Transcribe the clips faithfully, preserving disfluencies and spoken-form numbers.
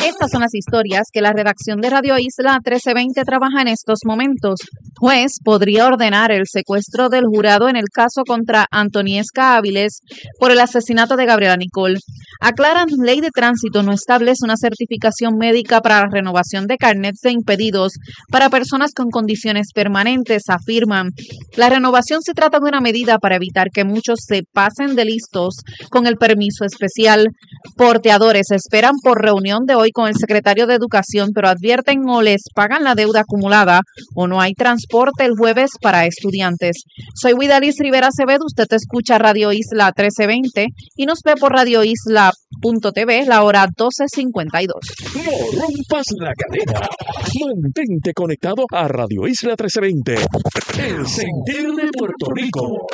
Estas son las historias que la redacción de Radio Isla trece veinte trabaja en estos momentos. Juez podría ordenar el secuestro del jurado en el caso contra Antoniesca Áviles por el asesinato de Gabriela Nicole. Aclaran, ley de tránsito no establece una certificación médica para la renovación de carnets de impedidos para personas con condiciones permanentes, afirman. La renovación se trata de una medida para evitar que muchos se pasen de listos con el permiso especial. Porteadores esperan por reunión de hoy con el secretario de Educación, pero advierten o les pagan la deuda acumulada o no hay transporte el jueves para estudiantes. Soy Widalis Rivera Acevedo, usted escucha Radio Isla trece veinte y nos ve por radio isla punto t v, la hora doce cincuenta y dos. No rompas la cadena. Mantente conectado a Radio Isla trece veinte. El sentir de Puerto Rico.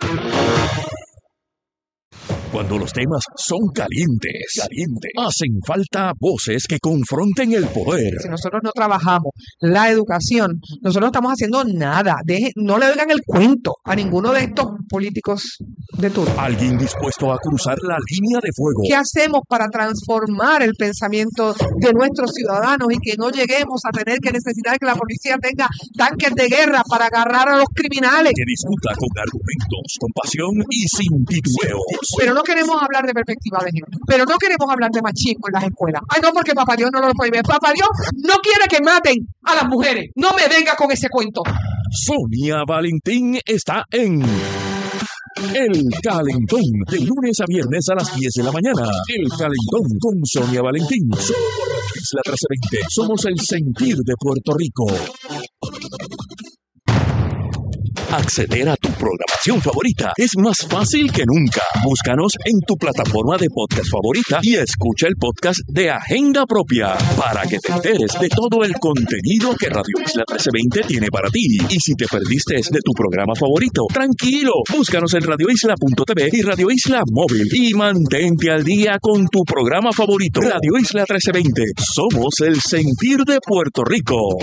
Cuando los temas son calientes, calientes, hacen falta voces que confronten el poder. Si nosotros no trabajamos la educación, nosotros no estamos haciendo nada. Deje, no le oigan el cuento a ninguno de estos políticos de turno. Alguien dispuesto a cruzar la línea de fuego. ¿Qué hacemos para transformar el pensamiento de nuestros ciudadanos y que no lleguemos a tener que necesitar que la policía tenga tanques de guerra para agarrar a los criminales? Que discuta con argumentos, con pasión y sin titubeos. Pero no queremos hablar de perspectiva de género, pero no queremos hablar de machismo en las escuelas. Ay, no, porque Papá Dios no lo puede ver. Papá Dios no quiere que maten a las mujeres. No me venga con ese cuento. Sonia Valentín está en El Calentón, de lunes a viernes a las diez de la mañana. El Calentón con Sonia Valentín. Somos Isla trece veinte. Somos el sentir de Puerto Rico. Acceder a tu programación favorita es más fácil que nunca. Búscanos en tu plataforma de podcast favorita y escucha el podcast de Agenda Propia para que te enteres de todo el contenido que Radio Isla trece veinte tiene para ti. Y si te perdiste de tu programa favorito, tranquilo, búscanos en radio isla punto t v y Radio Isla Móvil y mantente al día con tu programa favorito. Radio Isla trece veinte, somos el sentir de Puerto Rico.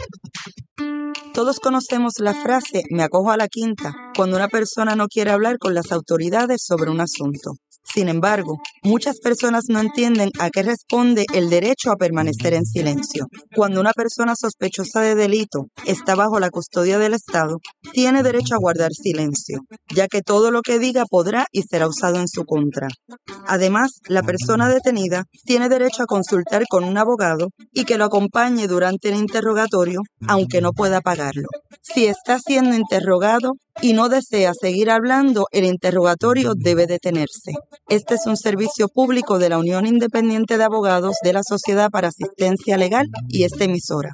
Todos conocemos la frase "me acojo a la quinta" cuando una persona no quiere hablar con las autoridades sobre un asunto. Sin embargo, muchas personas no entienden a qué responde el derecho a permanecer en silencio. Cuando una persona sospechosa de delito está bajo la custodia del Estado, tiene derecho a guardar silencio, ya que todo lo que diga podrá y será usado en su contra. Además, la persona detenida tiene derecho a consultar con un abogado y que lo acompañe durante el interrogatorio, aunque no pueda pagarlo. Si está siendo interrogado y no desea seguir hablando, el interrogatorio debe detenerse. Este es un servicio público de la Unión Independiente de Abogados de la Sociedad para Asistencia Legal y esta emisora.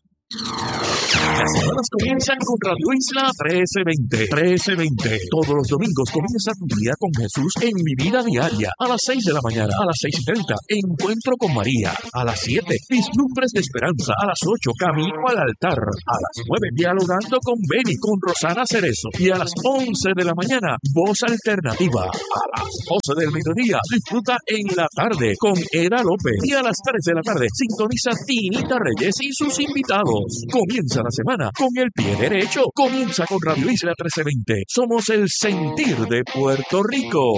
Las semanas comienzan con Radio Isla trece veinte. trece veinte. Todos los domingos comienza tu día con Jesús en Mi Vida Diaria. A las seis de la mañana, a las seis y treinta, Encuentro con María. A las siete, Vislumbres de Esperanza. A las ocho, Camino al Altar. A las nueve, Dialogando con Beni, con Rosana Cerezo. Y a las once de la mañana, Voz Alternativa. A las doce del mediodía, disfruta En la Tarde con Era López. Y a las tres de la tarde, sintoniza Tinita Reyes y sus invitados. Comienza la semana con el pie derecho. Comienza con Radio Isla trece veinte. Somos el sentir de Puerto Rico.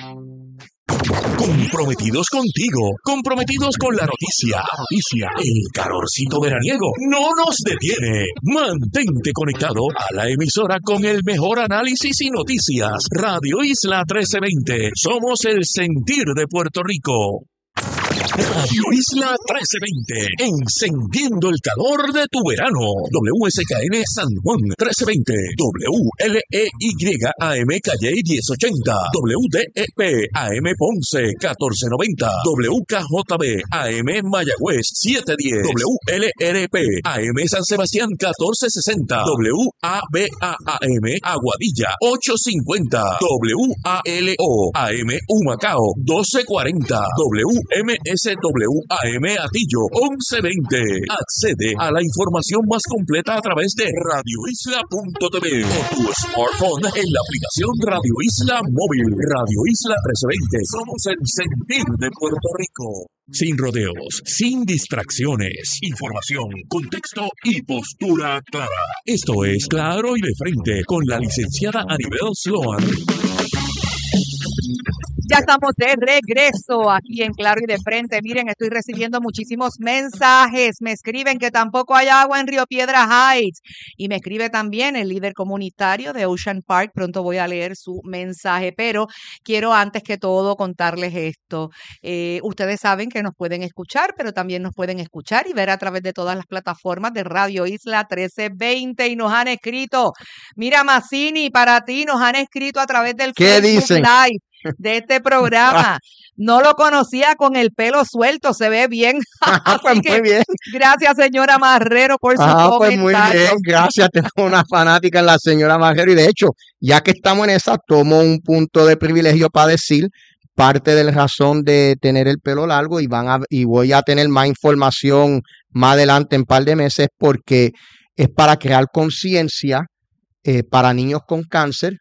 Comprometidos contigo, comprometidos con la noticia. La noticia, el calorcito veraniego no nos detiene. Mantente conectado a la emisora con el mejor análisis y noticias. Radio Isla trece veinte. Somos el sentir de Puerto Rico. Radio Isla trece veinte, encendiendo el calor de tu verano. W S K N San Juan trece veinte, W L E Y A M Calle diez ochenta, W D E P A M Ponce catorce noventa, W K J B A M Mayagüez setecientos diez, W L R P A M San Sebastián catorce sesenta, W A B A A M Aguadilla ochocientos cincuenta, W A L O A M Humacao doce cuarenta, W M S W A M Atillo once veinte. Accede a la información más completa a través de radio isla punto t v o tu smartphone en la aplicación Radio Isla Móvil. Radio Isla trece veinte. Somos el sentir de Puerto Rico. Sin rodeos, sin distracciones, información, contexto y postura clara. Esto es Claro y de Frente con la licenciada Anibel Sloan. Ya estamos de regreso aquí en Claro y de Frente. Miren, estoy recibiendo muchísimos mensajes. Me escriben que tampoco hay agua en Río Piedra Heights. Y me escribe también el líder comunitario de Ocean Park. Pronto voy a leer su mensaje, pero quiero antes que todo contarles esto. Eh, ustedes saben que nos pueden escuchar, pero también nos pueden escuchar y ver a través de todas las plataformas de Radio Isla trece veinte. Y nos han escrito, mira Mazzini, para ti nos han escrito a través del ¿Qué Facebook dicen? Live de este programa. No lo conocía con el pelo suelto, se ve bien. Ah, pues Así que muy bien. gracias, señora Marrero, por su Ah, pues muy comentario. bien, gracias. Tengo una fanática en la señora Majero y de hecho, ya que estamos en esa, tomo un punto de privilegio para decir parte de la razón de tener el pelo largo y van a y voy a tener más información más adelante en un par de meses porque es para crear conciencia eh, para niños con cáncer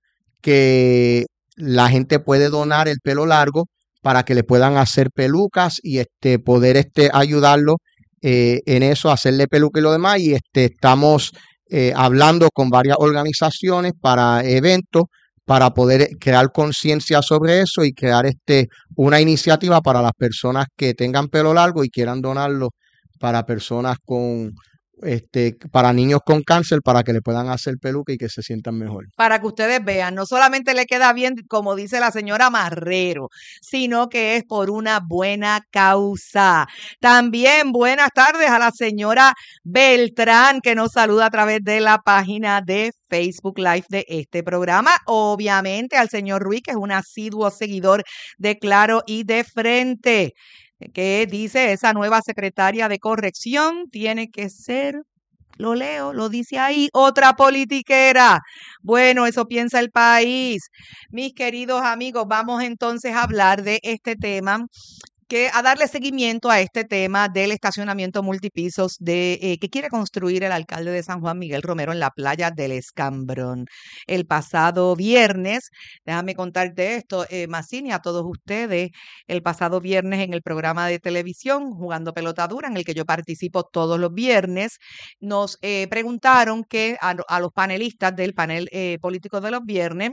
que la gente puede donar el pelo largo para que le puedan hacer pelucas y este poder este ayudarlo eh, en eso, hacerle peluca y lo demás. Y este estamos eh, hablando con varias organizaciones para eventos para poder crear conciencia sobre eso y crear este una iniciativa para las personas que tengan pelo largo y quieran donarlo para personas con este para niños con cáncer para que le puedan hacer peluca y que se sientan mejor. Para que ustedes vean, no solamente le queda bien, como dice la señora Marrero, sino que es por una buena causa. También buenas tardes a la señora Beltrán, que nos saluda a través de la página de Facebook Live de este programa. Obviamente al señor Ruiz, que es un asiduo seguidor de Claro y de Frente, que dice esa nueva secretaria de corrección tiene que ser, lo leo, lo dice ahí, otra politiquera. Bueno, eso piensa el país. Mis queridos amigos, vamos entonces a hablar de este tema, que a darle seguimiento a este tema del estacionamiento multipisos de eh, que quiere construir el alcalde de San Juan, Miguel Romero, en la playa del Escambrón. El pasado viernes, déjame contarte esto, eh, Mazzini, a todos ustedes, el pasado viernes en el programa de televisión Jugando Pelota Dura, en el que yo participo todos los viernes, nos eh, preguntaron que a, a los panelistas del panel eh, político de los viernes,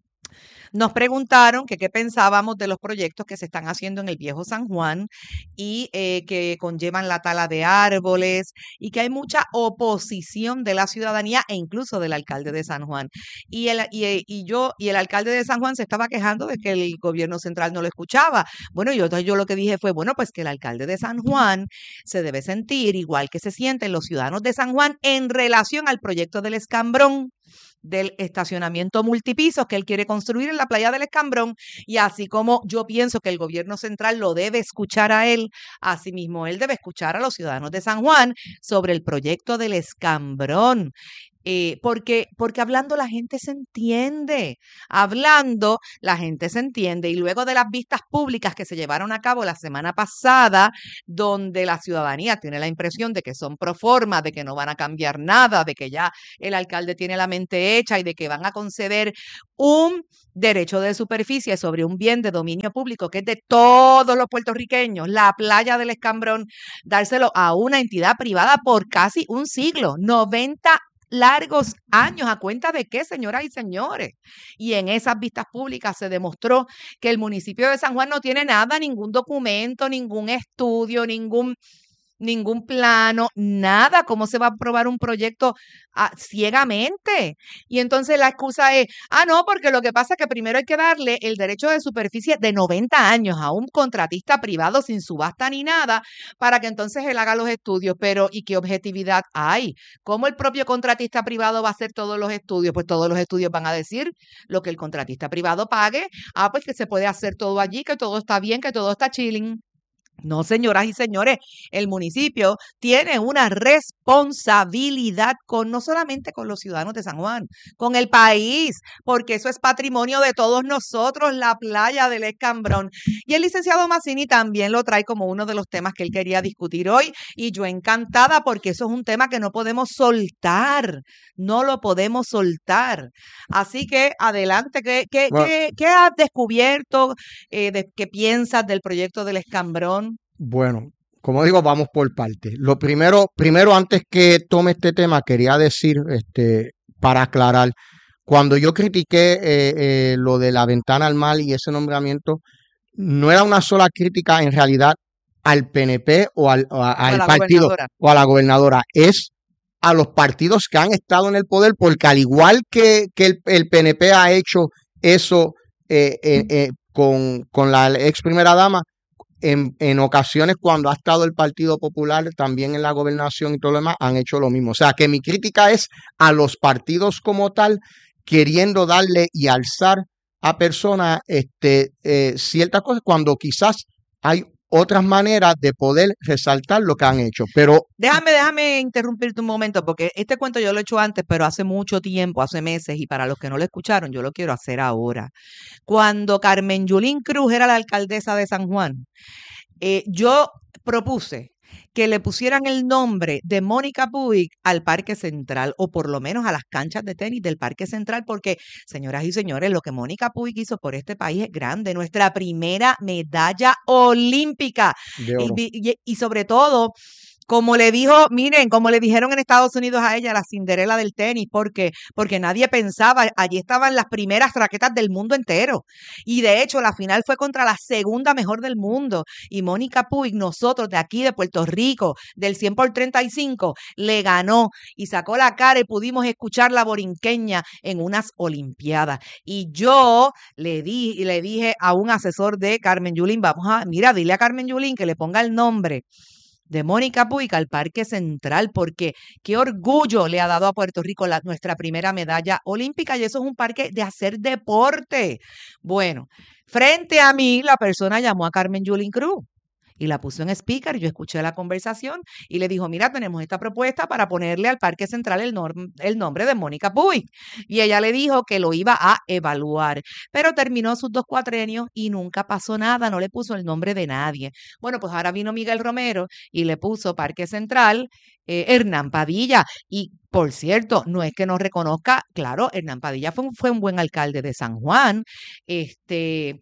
nos preguntaron que qué pensábamos de los proyectos que se están haciendo en el Viejo San Juan y eh, que conllevan la tala de árboles y que hay mucha oposición de la ciudadanía e incluso del alcalde de San Juan. Y, el, y, y yo y el alcalde de San Juan se estaba quejando de que el gobierno central no lo escuchaba. Bueno, yo, entonces yo lo que dije fue, bueno, pues que el alcalde de San Juan se debe sentir igual que se sienten los ciudadanos de San Juan en relación al proyecto del Escambrón, del estacionamiento multipisos que él quiere construir en la playa del Escambrón, y así como yo pienso que el gobierno central lo debe escuchar a él, asimismo él debe escuchar a los ciudadanos de San Juan sobre el proyecto del Escambrón. Eh, porque, porque hablando la gente se entiende, hablando la gente se entiende y luego de las vistas públicas que se llevaron a cabo la semana pasada, donde la ciudadanía tiene la impresión de que son pro forma, de que no van a cambiar nada, de que ya el alcalde tiene la mente hecha y de que van a conceder un derecho de superficie sobre un bien de dominio público que es de todos los puertorriqueños, la playa del Escambrón, dárselo a una entidad privada por casi un siglo, noventa largos años. ¿A cuenta de qué, señoras y señores? Y en esas vistas públicas se demostró que el municipio de San Juan no tiene nada, ningún documento, ningún estudio, ningún, ningún plano, nada. ¿Cómo se va a aprobar un proyecto ah, ciegamente? Y entonces la excusa es, ah, no, porque lo que pasa es que primero hay que darle el derecho de superficie de noventa años a un contratista privado sin subasta ni nada, para que entonces él haga los estudios. Pero, ¿y qué objetividad hay? ¿Cómo el propio contratista privado va a hacer todos los estudios? Pues todos los estudios van a decir lo que el contratista privado pague. Ah, pues que se puede hacer todo allí, que todo está bien, que todo está chilling. No, señoras y señores, el municipio tiene una responsabilidad con no solamente con los ciudadanos de San Juan, con el país, porque eso es patrimonio de todos nosotros, la playa del Escambrón. Y el licenciado Mazzini también lo trae como uno de los temas que él quería discutir hoy, y yo encantada porque eso es un tema que no podemos soltar, no lo podemos soltar. Así que adelante, ¿qué, qué, Bueno, qué, qué has descubierto, eh, de, qué piensas del proyecto del Escambrón? Bueno, como digo, vamos por partes. Lo primero, primero antes que tome este tema, quería decir, este, para aclarar, cuando yo critiqué eh, eh, lo de la ventana al mar y ese nombramiento, no era una sola crítica en realidad al P N P o al, o a- O a al la partido gobernadora. o a la gobernadora, es a los partidos que han estado en el poder, porque al igual que, que el, el P N P ha hecho eso eh, eh, eh, con, con la ex primera dama, en, en ocasiones cuando ha estado el Partido Popular también en la gobernación y todo lo demás, han hecho lo mismo. O sea, que mi crítica es a los partidos como tal, queriendo darle y alzar a personas este, eh, ciertas cosas, cuando quizás hay otras maneras de poder resaltar lo que han hecho. Pero Déjame, déjame interrumpirte un momento, porque este cuento yo lo he hecho antes, pero hace mucho tiempo, hace meses, y para los que no lo escucharon, yo lo quiero hacer ahora. Cuando Carmen Yulín Cruz era la alcaldesa de San Juan, eh, yo propuse que le pusieran el nombre de Mónica Puig al Parque Central, o por lo menos a las canchas de tenis del Parque Central, porque, señoras y señores, lo que Mónica Puig hizo por este país es grande, nuestra primera medalla olímpica. de Y, oro. vi- y- y sobre todo, como le dijo, miren, como le dijeron en Estados Unidos a ella, la Cinderela del tenis, porque, porque nadie pensaba, allí estaban las primeras raquetas del mundo entero. Y de hecho, la final fue contra la segunda mejor del mundo. Y Mónica Puig, nosotros de aquí de Puerto Rico, del cien por treinta y cinco, le ganó y sacó la cara y pudimos escuchar la borinqueña en unas Olimpiadas. Y yo le di, le dije a un asesor de Carmen Yulín, vamos a, mira, dile a Carmen Yulín que le ponga el nombre de Mónica Puig al Parque Central, porque qué orgullo le ha dado a Puerto Rico la, nuestra primera medalla olímpica, y eso es un parque de hacer deporte. Bueno, frente a mí la persona llamó a Carmen Yulín Cruz y la puso en speaker. Yo escuché la conversación y le dijo, mira, tenemos esta propuesta para ponerle al Parque Central el, norm- el nombre de Mónica Puig. Y ella le dijo que lo iba a evaluar, pero terminó sus dos cuatrenios y nunca pasó nada, no le puso el nombre de nadie. Bueno, pues ahora vino Miguel Romero y le puso Parque Central eh, Hernán Padilla. Y por cierto, no es que no reconozca, claro, Hernán Padilla fue un, fue un buen alcalde de San Juan. Este,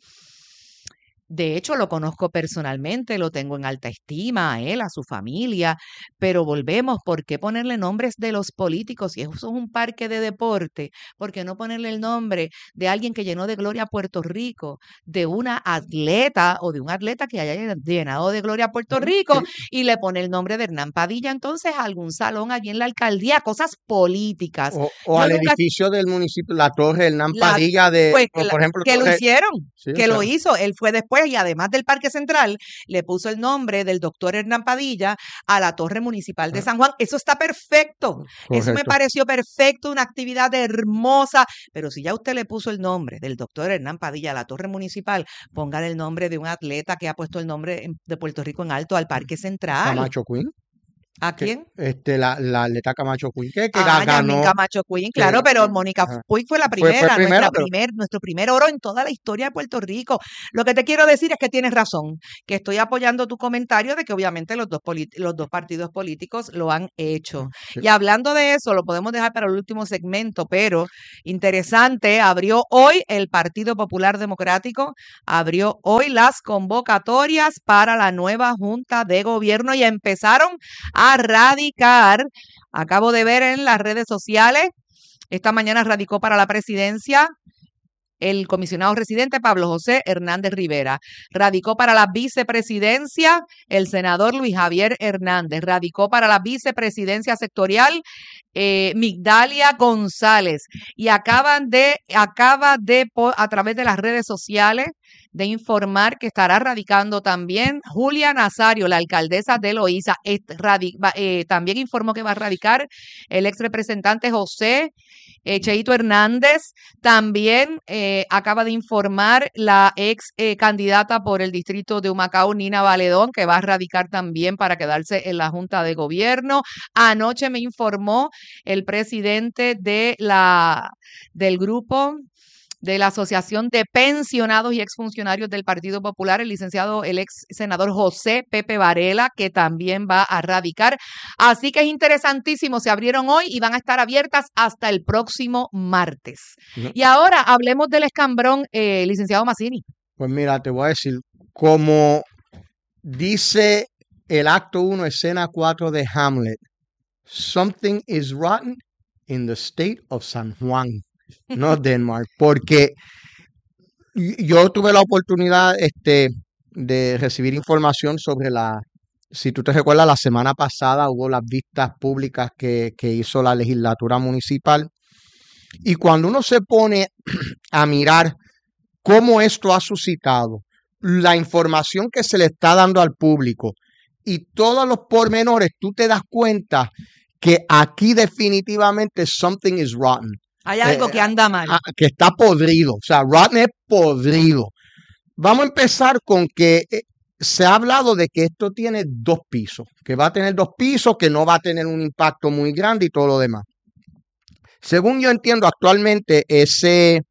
de hecho, lo conozco personalmente, lo tengo en alta estima a él, a su familia, pero volvemos, ¿por qué ponerle nombres de los políticos? Si eso es un parque de deporte, ¿por qué no ponerle el nombre de alguien que llenó de gloria a Puerto Rico, de una atleta o de un atleta que haya llenado de gloria a Puerto Rico, y le pone el nombre de Hernán Padilla entonces a algún salón allí en la alcaldía, cosas políticas? O, o Yo al nunca, edificio del municipio, la Torre Hernán la, Padilla de, pues, o la- por ejemplo, que lo Torre, hicieron, sí, o que lo sea, hizo. Él fue después y además del Parque Central, le puso el nombre del doctor Hernán Padilla a la Torre Municipal de ah, San Juan. Eso está perfecto. Eso me correcto. pareció perfecto, una actividad hermosa. Pero si ya usted le puso el nombre del doctor Hernán Padilla a la Torre Municipal, póngale el nombre de un atleta que ha puesto el nombre en- de Puerto Rico en alto al Parque Central. Camacho Queen, ¿A que quién? este, la, la atleta Camacho Queen, que, que Ah, ga- Yasmín ganó, Camacho Queen, que, claro, pero Mónica ajá, Puig fue la fue, fue primera, primera, nuestra pero primer, nuestro primer oro en toda la historia de Puerto Rico. Lo que te quiero decir es que tienes razón, que estoy apoyando tu comentario de que obviamente los dos, polit- los dos partidos políticos lo han hecho. sí, Y hablando de eso, lo podemos dejar para el último segmento, pero interesante, abrió hoy el Partido Popular Democrático, abrió hoy las convocatorias para la nueva Junta de Gobierno y empezaron a radicar. Acabo de ver en las redes sociales, esta mañana radicó para la presidencia el comisionado residente Pablo José Hernández Rivera. Radicó para la vicepresidencia el senador Luis Javier Hernández. Radicó para la vicepresidencia sectorial eh, Migdalia González. Y acaban de, acaba de, a través de las redes sociales, de informar que estará radicando también Julia Nazario, la alcaldesa de Loíza. Eh, también informó que va a radicar el ex representante José eh, Cheito Hernández. También eh, acaba de informar la ex eh, candidata por el distrito de Humacao, Nina Valedón, que va a radicar también para quedarse en la Junta de Gobierno. Anoche me informó el presidente de la, del grupo de la Asociación de Pensionados y Exfuncionarios del Partido Popular, el licenciado, el ex senador José Pepe Varela, que también va a radicar. Así que es interesantísimo, se abrieron hoy y van a estar abiertas hasta el próximo martes. no, Y ahora hablemos del escambrón, eh, licenciado Mazzini. pues mira, te voy a decir, como dice el acto uno, escena cuatro de Hamlet, something is rotten in the state of San Juan, no Denmark, porque y- yo tuve la oportunidad este, de recibir información sobre la, si tú te recuerdas, la semana pasada hubo las vistas públicas que, que hizo la legislatura municipal. Y cuando uno se pone a mirar cómo esto ha suscitado, la información que se le está dando al público y todos los pormenores, tú te das cuenta que aquí definitivamente something is rotten. Hay algo Eh, que anda mal. ah, que está podrido, o sea, rotten es podrido. Vamos a empezar con que eh, se ha hablado de que esto tiene dos pisos, que va a tener dos pisos, que no va a tener un impacto muy grande y todo lo demás. Según yo entiendo, actualmente ese,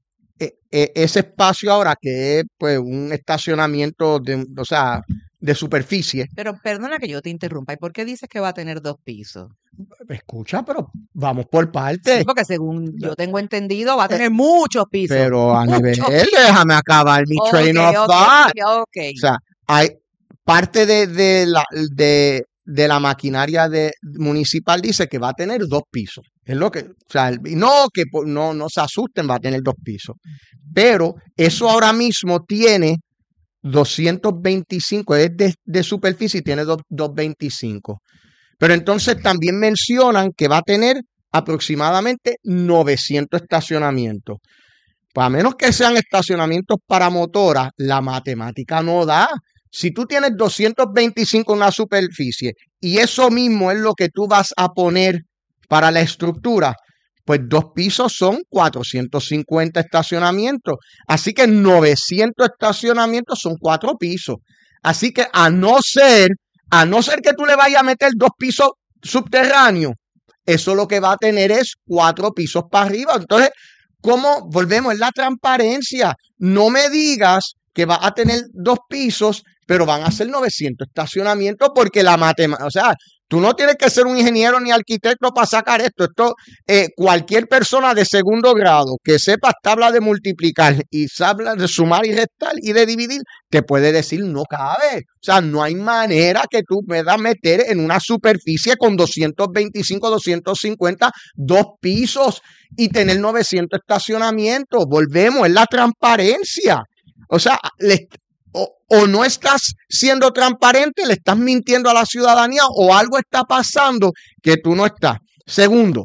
e- e- ese espacio ahora que es pues un estacionamiento de, o sea, de superficie. Pero perdona que yo te interrumpa. ¿Y por qué dices que va a tener dos pisos? Escucha, pero vamos por Sí, partes. porque según yo tengo entendido, va a tener muchos pisos. Pero a nivel, Muchos pisos. déjame acabar mi Ok, train of ok, thought. ok. O sea, hay parte de, de la de, de la maquinaria de, municipal dice que va a tener dos pisos. Es lo que, o sea, el- y no que po- no, no se asusten, va a tener dos pisos. Pero eso ahora mismo tiene doscientos veinticinco, es de, de superficie y tiene dos- doscientos veinticinco. Pero entonces también mencionan que va a tener aproximadamente novecientos estacionamientos. Pues a menos que sean estacionamientos para motoras, la matemática no da. Si tú tienes doscientos veinticinco en una superficie y eso mismo es lo que tú vas a poner para la estructura, pues dos pisos son cuatrocientos cincuenta estacionamientos. Así que novecientos estacionamientos son cuatro pisos. Así que a no ser, a no ser que tú le vayas a meter dos pisos subterráneos, eso lo que va a tener es cuatro pisos para arriba. Entonces, ¿cómo volvemos? Es la transparencia. No me digas que va a tener dos pisos, pero van a ser novecientos estacionamientos porque la matemática, o sea, tú no tienes que ser un ingeniero ni arquitecto para sacar esto. Esto, eh, cualquier persona de segundo grado que sepa tabla de multiplicar y sabe de sumar y restar y de dividir, te puede decir no cabe. O sea, no hay manera que tú puedas meter en una superficie con doscientos veinticinco, doscientos cincuenta, dos pisos y tener novecientos estacionamientos. Volvemos, es la transparencia. O sea, le, o, o no estás siendo transparente, le estás mintiendo a la ciudadanía o algo está pasando que tú no estás. Segundo,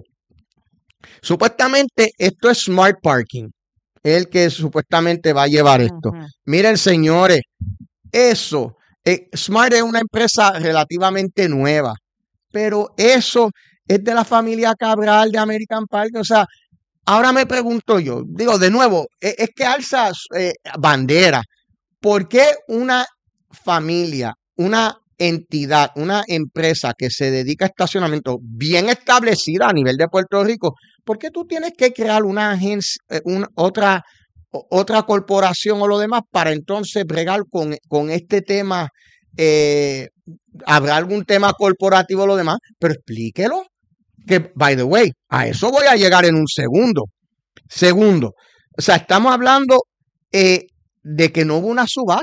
supuestamente esto es smart parking, el que supuestamente va a llevar esto. Ujú. Miren, señores, eso, eh, Smart es una empresa relativamente nueva, pero eso es de la familia Cabral de American Park. O sea, ahora me pregunto yo, digo de nuevo, e- es que alza eh, bandera. ¿Por qué una familia, una entidad, una empresa que se dedica a estacionamiento bien establecida a nivel de Puerto Rico, por qué tú tienes que crear una agencia, eh, una, otra, o- otra corporación o lo demás para entonces bregar con, con este tema? eh, ¿Habrá algún tema corporativo o lo demás? Pero explíquelo. Que, by the way, a eso voy a llegar en un segundo. Segundo, o sea, estamos hablando eh, de que no hubo una subasta.